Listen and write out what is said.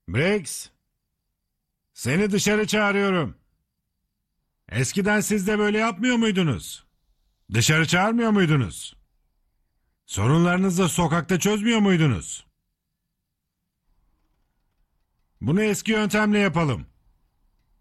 Briggs, seni dışarı çağırıyorum. Eskiden siz de böyle yapmıyor muydunuz? Dışarı çağırmıyor muydunuz? Sorunlarınızı da sokakta çözmüyor muydunuz? Bunu eski yöntemle yapalım.